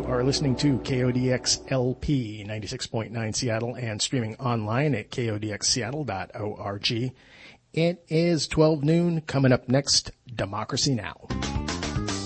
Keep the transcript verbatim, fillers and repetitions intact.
You are listening to K O D X L P ninety-six point nine Seattle and streaming online at K O D X seattle dot org. It is twelve noon. Coming up next, Democracy Now!